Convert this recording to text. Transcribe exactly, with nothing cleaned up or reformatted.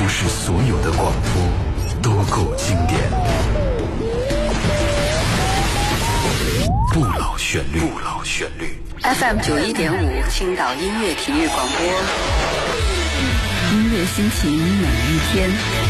不是所有的广播都够经典。不老旋律，不老旋律。 F M 九一点五，青岛音乐体育广播，音乐心情每一天。